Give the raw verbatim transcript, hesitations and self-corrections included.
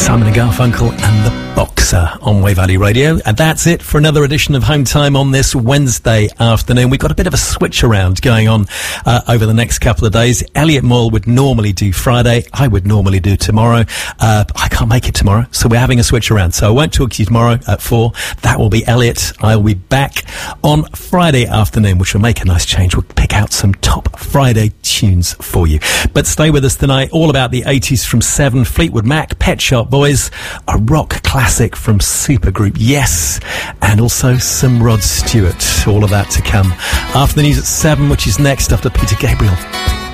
Simon and Garfunkel and the Boxer on Wave Valley Radio. And that's it for another edition of Home Time on this Wednesday afternoon. We've got a bit of a switch around going on uh, over the next couple of days. Elliot Moyle would normally do Friday. I would normally do tomorrow. Uh, I can't make it tomorrow, so we're having a switch around. So I won't talk to you tomorrow at four. That will be Elliot. I'll be back on Friday afternoon, which will make a nice change. We'll pick out some top Friday tunes for you. But stay with us tonight. All about the eighties from Seven, Fleetwood Mac, Pet Shop Boys, a rock classic from Supergroup, Yes, and also some Rod Stewart. All of that to come after the news at seven, which is next after Peter Gabriel.